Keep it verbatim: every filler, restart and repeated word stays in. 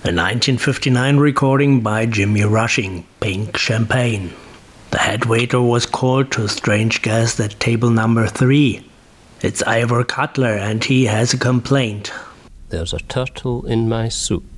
A nineteen fifty-nine recording by Jimmy Rushing, Pink Champagne. The head waiter was called to a strange guest at table number three. It's Ivor Cutler and he has a complaint. There's a turtle in my soup.